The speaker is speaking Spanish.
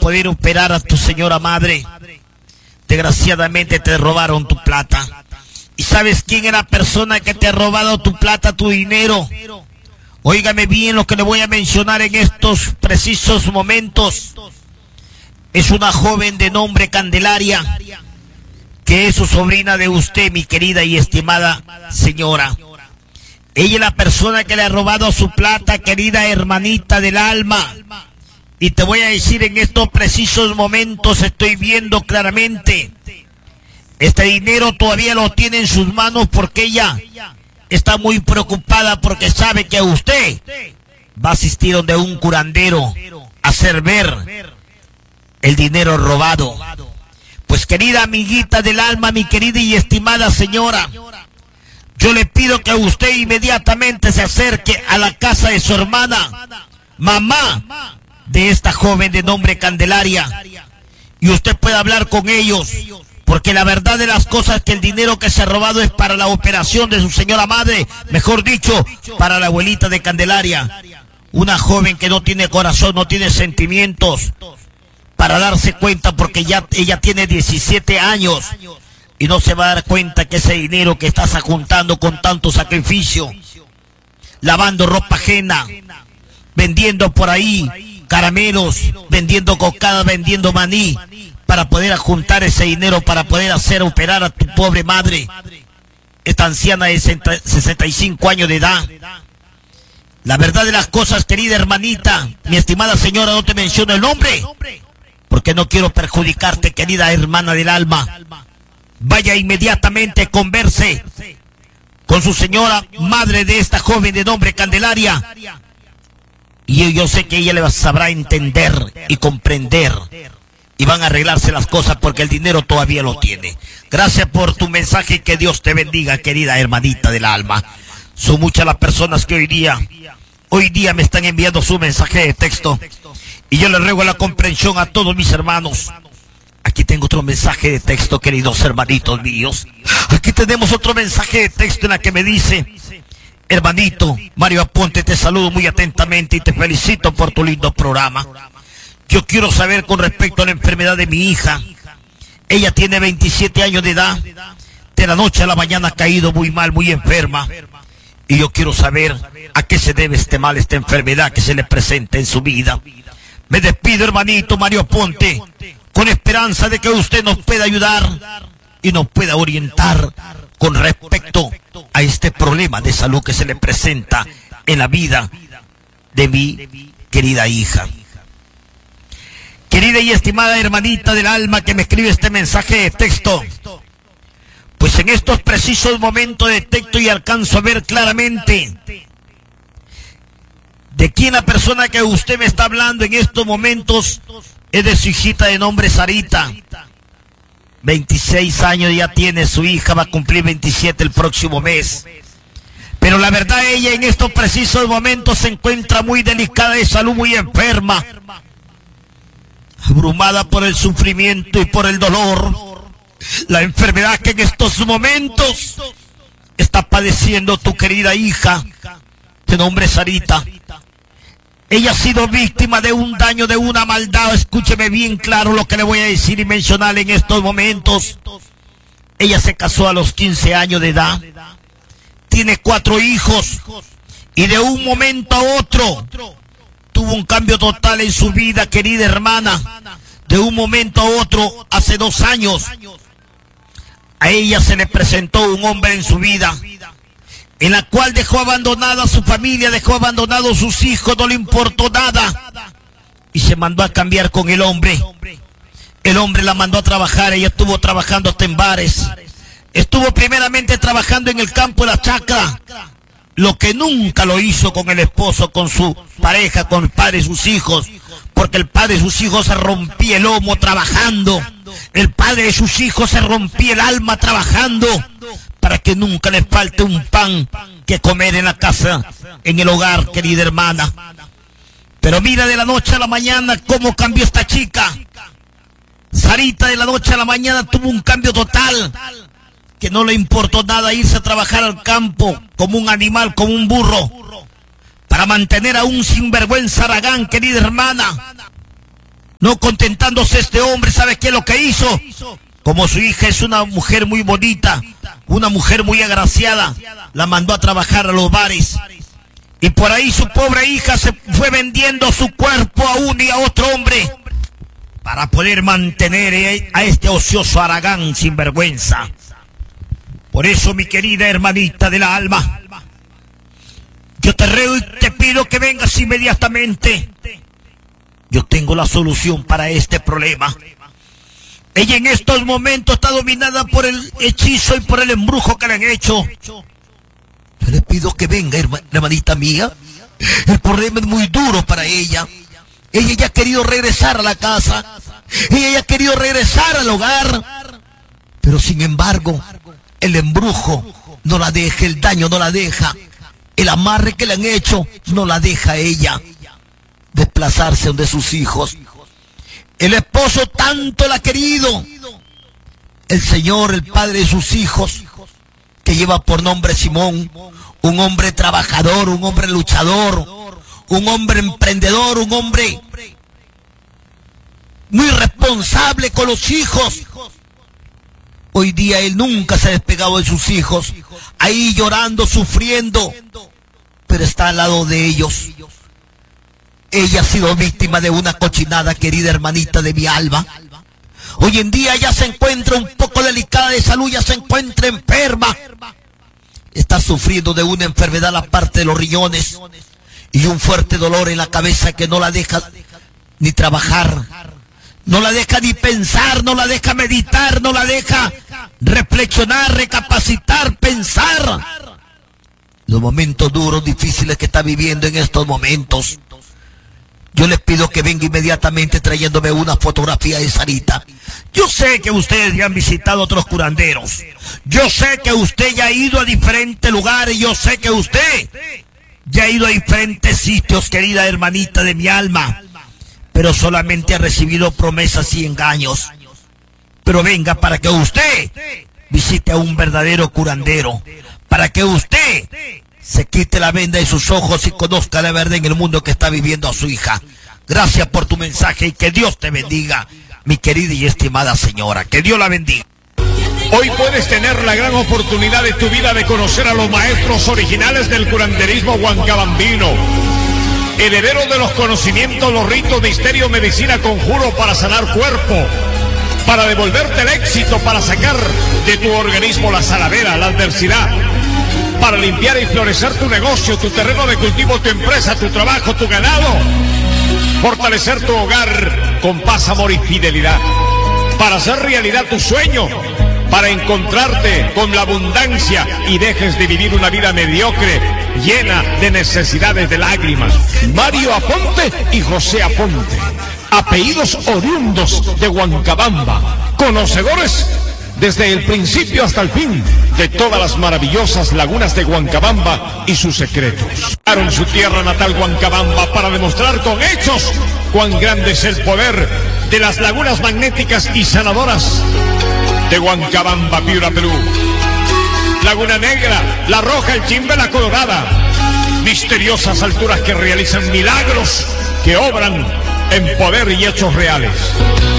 poder operar a tu señora madre. Desgraciadamente te robaron tu plata. ¿Y sabes quién es la persona que te ha robado tu plata, tu dinero? Óigame bien lo que le voy a mencionar en estos precisos momentos. Es una joven de nombre Candelaria, que es su sobrina de usted, mi querida y estimada señora. Ella es la persona que le ha robado su plata, querida hermanita del alma. Y te voy a decir, en estos precisos momentos estoy viendo claramente. Este dinero todavía lo tiene en sus manos porque ella está muy preocupada porque sabe que usted va a asistir donde un curandero a hacer ver el dinero robado. Pues querida amiguita del alma, mi querida y estimada señora, yo le pido que usted inmediatamente se acerque a la casa de su hermana, mamá de esta joven de nombre Candelaria, y usted puede hablar con ellos, porque la verdad de las cosas es que el dinero que se ha robado es para la operación de su señora madre, mejor dicho, para la abuelita de Candelaria, una joven que no tiene corazón, no tiene sentimientos para darse cuenta, porque ya ella tiene 17 años y no se va a dar cuenta que ese dinero que estás juntando con tanto sacrificio, lavando ropa ajena, vendiendo por ahí caramelos, vendiendo cocada, vendiendo maní, para poder juntar ese dinero, para poder hacer operar a tu pobre madre, esta anciana de 65 años de edad. La verdad de las cosas, querida hermanita, mi estimada señora, no te menciono el nombre, porque no quiero perjudicarte, querida hermana del alma. Vaya inmediatamente, converse con su señora madre de esta joven de nombre Candelaria, y yo sé que ella le sabrá entender y comprender, y van a arreglarse las cosas porque el dinero todavía lo tiene. Gracias por tu mensaje y que Dios te bendiga, querida hermanita del alma. Son muchas las personas que hoy día me están enviando su mensaje de texto, y yo le ruego la comprensión a todos mis hermanos. Aquí tengo otro mensaje de texto, queridos hermanitos míos. Aquí tenemos otro mensaje de texto en la que me dice: hermanito Mario Aponte, te saludo muy atentamente y te felicito por tu lindo programa. Yo quiero saber con respecto a la enfermedad de mi hija. Ella tiene 27 años de edad. De la noche a la mañana ha caído muy mal, muy enferma. Y yo quiero saber a qué se debe este mal, esta enfermedad que se le presenta en su vida. Me despido, hermanito Mario Aponte, con esperanza de que usted nos pueda ayudar y nos pueda orientar con respecto a este problema de salud que se le presenta en la vida de mi querida hija. Querida y estimada hermanita del alma que me escribe este mensaje de texto, pues en estos precisos momentos detecto y alcanzo a ver claramente de quién la persona que usted me está hablando en estos momentos es de su hijita de nombre Sarita. 26 años ya tiene su hija, va a cumplir 27 el próximo mes. Pero la verdad, ella en estos precisos momentos se encuentra muy delicada de salud, muy enferma, abrumada por el sufrimiento y por el dolor. La enfermedad que en estos momentos está padeciendo tu querida hija de nombre Sarita. Ella ha sido víctima de un daño, de una maldad. Escúcheme bien claro lo que le voy a decir y mencionar en estos momentos. Ella se casó a los 15 años de edad. Tiene 4 hijos. Y de un momento a otro tuvo un cambio total en su vida, querida hermana. De un momento a otro, hace 2 años, a ella se le presentó un hombre en su vida, en la cual dejó abandonada a su familia, dejó abandonados sus hijos, no le importó nada, y se mandó a cambiar con el hombre. El hombre la mandó a trabajar, ella estuvo trabajando hasta en bares, estuvo primeramente trabajando en el campo de la chacra, lo que nunca lo hizo con el esposo, con su pareja, con el padre de sus hijos, porque el padre de sus hijos se rompía el lomo trabajando, el padre de sus hijos se rompía el alma trabajando, para que nunca le falte un pan que comer en la casa, en el hogar, querida hermana. Pero mira, de la noche a la mañana cómo cambió esta chica. Sarita de la noche a la mañana tuvo un cambio total, que no le importó nada irse a trabajar al campo como un animal, como un burro, para mantener a un sinvergüenza Aragán, querida hermana, No contentándose este hombre, ¿sabe qué es lo que hizo? Como su hija es una mujer muy bonita, una mujer muy agraciada, la mandó a trabajar a los bares. Y por ahí su pobre hija se fue vendiendo su cuerpo a uno y a otro hombre para poder mantener a este ocioso haragán sin vergüenza. Por eso, mi querida hermanita del alma, yo te ruego y te pido que vengas inmediatamente. Yo tengo la solución para este problema. Ella en estos momentos está dominada por el hechizo y por el embrujo que le han hecho. Yo le pido que venga, hermanita mía. El problema es muy duro para ella. Ella ya ha querido regresar a la casa. Ella ya ha querido regresar al hogar. Pero sin embargo, el embrujo no la deja, el daño no la deja. El amarre que le han hecho no la deja a ella desplazarse donde sus hijos. El esposo tanto la ha querido. El Señor, el padre de sus hijos, que lleva por nombre Simón, un hombre trabajador, un hombre luchador, un hombre emprendedor, un hombre muy responsable con los hijos. Hoy día él nunca se ha despegado de sus hijos, ahí llorando, sufriendo, pero está al lado de ellos. Ella ha sido víctima de una cochinada, querida hermanita de mi alma. Hoy en día ya se encuentra un poco delicada de salud, ya se encuentra enferma. Está sufriendo de una enfermedad a la parte de los riñones y un fuerte dolor en la cabeza que no la deja ni trabajar, no la deja ni pensar, no la deja meditar, no la deja reflexionar, recapacitar, pensar. Los momentos duros, difíciles que está viviendo en estos momentos. Yo les pido que venga inmediatamente trayéndome una fotografía de Sarita. Yo sé que ustedes ya han visitado otros curanderos. Yo sé que usted ya ha ido a diferentes lugares. Yo sé que usted ya ha ido a diferentes sitios, querida hermanita de mi alma. Pero solamente ha recibido promesas y engaños. Pero venga para que usted visite a un verdadero curandero. Para que usted se quite la venda de sus ojos y conozca la verdad en el mundo que está viviendo a su hija. Gracias por tu mensaje y que Dios te bendiga, mi querida y estimada señora. Que Dios la bendiga. Hoy puedes tener la gran oportunidad de tu vida de conocer a los maestros originales del curanderismo huancabambino. Herederos de los conocimientos, los ritos, misterio, medicina, conjuro para sanar cuerpo, para devolverte el éxito, para sacar de tu organismo la saladera, la adversidad, para limpiar y florecer tu negocio, tu terreno de cultivo, tu empresa, tu trabajo, tu ganado, fortalecer tu hogar con paz, amor y fidelidad, para hacer realidad tu sueño, para encontrarte con la abundancia y dejes de vivir una vida mediocre, llena de necesidades, de lágrimas. Mario Aponte y José Aponte, apellidos oriundos de Huancabamba, conocedores desde el principio hasta el fin de todas las maravillosas lagunas de Huancabamba y sus secretos. Usaron su tierra natal Huancabamba para demostrar con hechos cuán grande es el poder de las lagunas magnéticas y sanadoras de Huancabamba, Piura, Perú. Laguna Negra, La Roja, El Chimbe, La Colorada. Misteriosas alturas que realizan milagros, que obran en poder y hechos reales.